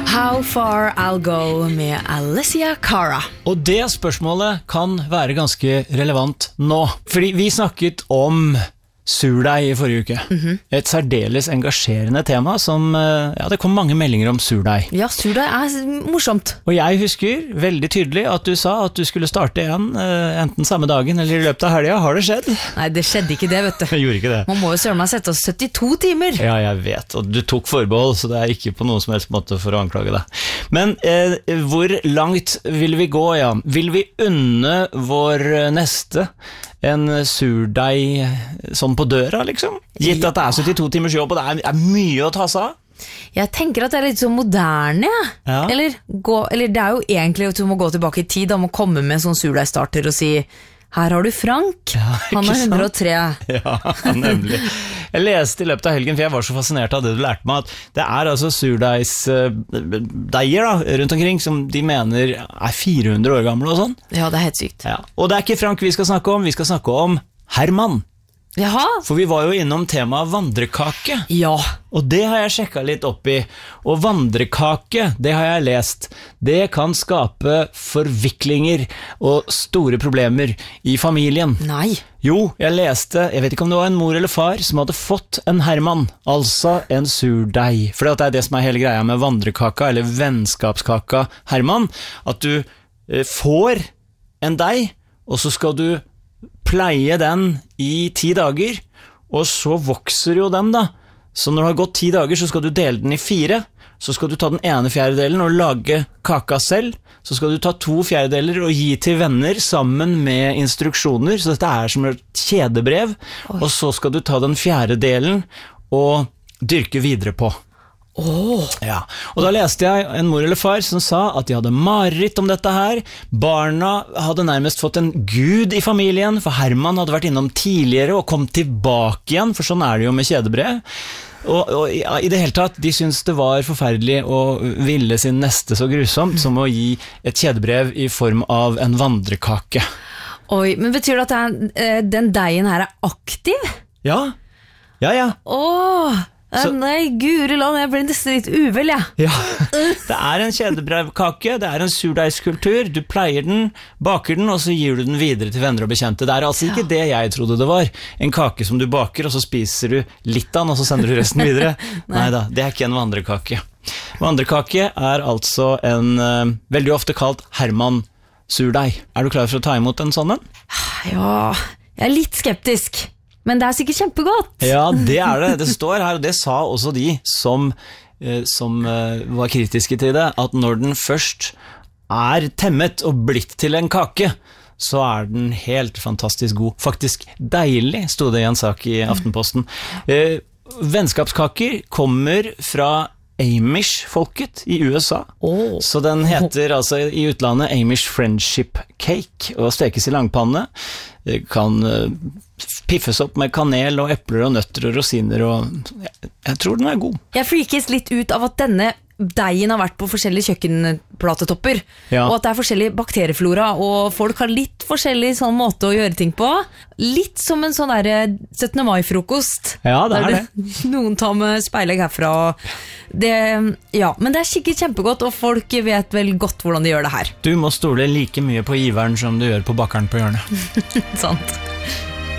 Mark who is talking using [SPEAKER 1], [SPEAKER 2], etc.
[SPEAKER 1] How Far I'll Go med Alessia Cara.
[SPEAKER 2] Og det spørsmålet kan være ganske relevant nå, fordi vi snakket om surdeig i forrige uke. Et særdeles engasjerende tema som, det kom mange meldinger om surdeig.
[SPEAKER 1] Ja, surdeig morsomt.
[SPEAKER 2] Og jeg husker veldig tydelig at du sa at du skulle starte igjen, enten samme dagen eller i løpet av helgen. Har det skjedd?
[SPEAKER 1] Nei, det skjedde ikke det, vet du.
[SPEAKER 2] Jeg gjorde ikke det.
[SPEAKER 1] Man må jo søren meg sette oss 72 timer.
[SPEAKER 2] Ja, jeg vet, og du tok forbehold, så det er ikke på noen som helst måte for å anklage deg. Men hvor langt vil vi gå, ja? Vil vi unne vår neste en surdeig sånn på døra, liksom? Gitt at det er 72 timers jobb, og det er mye å ta seg av.
[SPEAKER 1] Jeg tenker at det er litt så moderne, ja. Eller det er jo egentlig at du må gå tilbake i tid, da må komme med en sånn surdeigstarter og si, her har du Frank, han er 103.
[SPEAKER 2] Ja, nemlig. Jeg leste i løpet av helgen, for jeg var så fascinert av det du lærte meg, at det er altså surdeigsdeiger rundt omkring, som de mener er 400 år gamle og sånn.
[SPEAKER 1] Ja, det er helt sykt.
[SPEAKER 2] Ja. Og det er ikke Frank vi skal snakke om Herman.
[SPEAKER 1] Jaha?
[SPEAKER 2] For vi var jo innom temaet vandrekake.
[SPEAKER 1] Ja.
[SPEAKER 2] Og det har jeg sjekket litt opp i. Og vandrekake, det har jeg lest, det kan skape forviklinger og store problemer i familien.
[SPEAKER 1] Nei.
[SPEAKER 2] Jo, jeg leste, jeg vet ikke om det var en mor eller far som hadde fått en Herman, altså en surdeig. For det er det som er hele greia med vandrekaka, eller vennskapskaka Herman, at du får en deig, og så skal du pleie den i 10 dager, og så vokser jo den da. Så når det har gått 10 dager, så skal du dele den i 4, så skal du ta den ene fjerdedelen og lage kaka selv, så skal du ta 2 fjerdedeler og gi til venner sammen med instruksjoner, så dette er som et kjedebrev, og så skal du ta den fjerdedelen og dyrke videre på. Ja. Og da leste jeg en mor eller far som sa at de hadde mareritt om dette her. Barna hadde nærmest fått en gud i familien, for Herman hadde vært innom tidligere og kom tilbake igjen, for sånn er det jo med kjedebrev. Og i det hele tatt, de syntes det var forferdelig å ville sin neste så grusomt som å gi et kjedebrev i form av en vandrekake.
[SPEAKER 1] Oi, men betyr det at den deigen her er aktiv?
[SPEAKER 2] Ja.
[SPEAKER 1] Nei, guri land, jeg ble nesten litt uvel,
[SPEAKER 2] Ja, det er en kjedebrevkake, det er en surdeigskultur, du pleier den, baker den, og så gir du den videre til venner og bekjente. Det er altså ikke det jeg trodde det var, en kake som du baker, og så spiser du litt av den, og så sender du resten videre. Neida, det er ikke en vandrekake. Vandrekake er altså en veldig ofte kalt Herman surdeig. Er du klar for å ta imot en sånn en?
[SPEAKER 1] Ja, jeg er litt skeptisk. Men det er sikkert kjempegodt. Ja,
[SPEAKER 2] det er det. Det står her, og det sa også de som var kritiske til det, at når den først er temmet og blitt til en kake, så er den helt fantastisk god. Faktisk deilig, stod det i en sak i Aftenposten. Vennskapskaker kommer fra Amish-folket i USA. Så den heter altså i utlandet Amish Friendship Cake, og stekes i langpanne. Det kan piffes opp med kanel og epler og nøtter og rosiner, og jeg tror den er god.
[SPEAKER 1] Jeg freakes litt ut av at denne deigen har vært på forskjellige kjøkkenplatetopper, og at det er forskjellig bakterieflora, og folk har litt forskjellig sånn måte å gjøre ting på. Litt som en sånn der 17. mai-frokost.
[SPEAKER 2] Ja, det er det.
[SPEAKER 1] Noen tar med speilegg herfra. Men det er sikkert kjempegodt, og folk vet vel godt hvordan de gjør det her.
[SPEAKER 2] Du må stole like mye på giveren som du gjør på bakeren på hjørnet.
[SPEAKER 1] Sant.